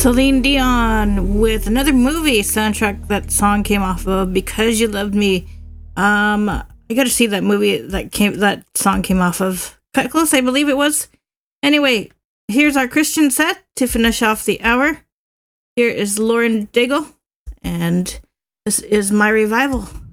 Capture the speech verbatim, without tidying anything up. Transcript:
Celine Dion with another movie soundtrack that song came off of, Because You Loved Me. Um, I gotta see that movie that came that song came off of. Cut Close, I believe it was. Anyway, here's our Christian set to finish off the hour. Here is Lauren Daigle, and this is My Revival.